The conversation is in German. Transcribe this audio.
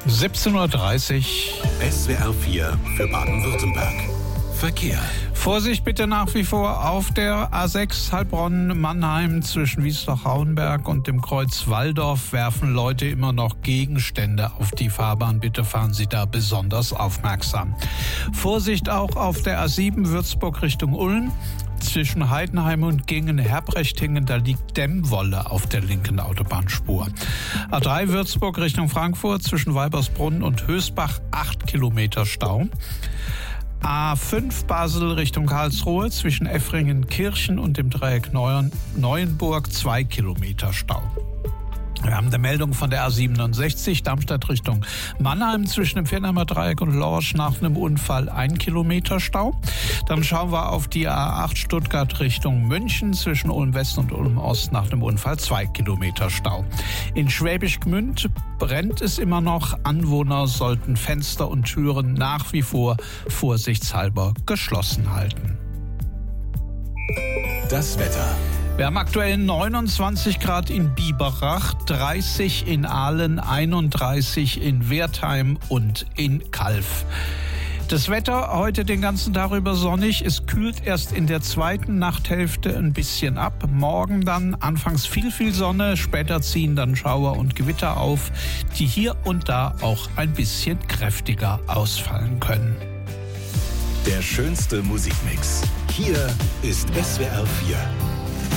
17:30 Uhr. SWR 4 für Baden-Württemberg. Verkehr. Vorsicht bitte nach wie vor auf der A6 Heilbronn-Mannheim zwischen Wiesloch-Hauenberg und dem Kreuz Walldorf werfen Leute immer noch Gegenstände auf die Fahrbahn. Bitte fahren Sie da besonders aufmerksam. Vorsicht auch auf der A7 Würzburg Richtung Ulm. Zwischen Heidenheim und Gingen-Herbrechtingen, da liegt Dämmwolle auf der linken Autobahnspur. A3 Würzburg Richtung Frankfurt zwischen Weibersbrunn und Hösbach 8 Kilometer Stau. A5 Basel Richtung Karlsruhe zwischen Effringen-Kirchen und dem Dreieck Neuenburg 2 Kilometer Stau. Wir haben eine Meldung von der A67 Darmstadt Richtung Mannheim zwischen dem Viernheimer Dreieck und Lorsch nach einem Unfall 1 Kilometer Stau. Dann schauen wir auf die A8 Stuttgart Richtung München zwischen Ulm West und Ulm Ost nach einem Unfall 2 Kilometer Stau. In Schwäbisch Gmünd brennt es immer noch. Anwohner sollten Fenster und Türen nach wie vor vorsichtshalber geschlossen halten. Das Wetter. Wir haben aktuell 29 Grad in Biberach, 30 in Aalen, 31 in Wertheim und in Calw. Das Wetter heute den ganzen Tag über sonnig. Es kühlt erst in der zweiten Nachthälfte ein bisschen ab. Morgen dann anfangs viel Sonne, später ziehen dann Schauer und Gewitter auf, die hier und da auch ein bisschen kräftiger ausfallen können. Der schönste Musikmix. Hier ist SWR 4.